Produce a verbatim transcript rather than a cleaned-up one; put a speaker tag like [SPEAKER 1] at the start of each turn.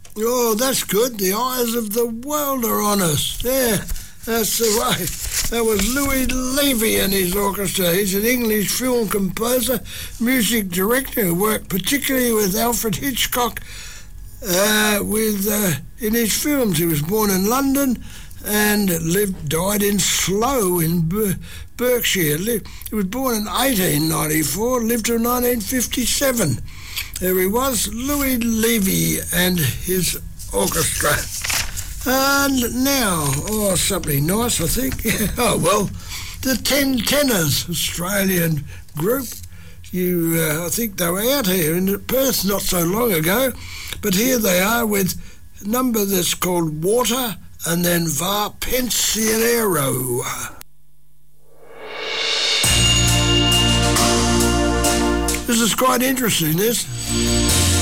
[SPEAKER 1] Oh, that's good. The eyes of the world are on us. Yeah, that's the way. That was Louis Levy and his orchestra. He's an English film composer, music director who worked particularly with Alfred Hitchcock uh, with uh, in his films. He was born in London and lived, died in Slough in Ber- Berkshire. He was born in eighteen ninety-four, lived till nineteen fifty-seven. There he was, Louis Levy and his orchestra. And now, oh, something nice, I think. Oh, well, the Ten Tenors, Australian group. You, uh, I think they were out here in Perth not so long ago, but here they are with a number that's called Water and then Va Pensiero. This is quite interesting, this.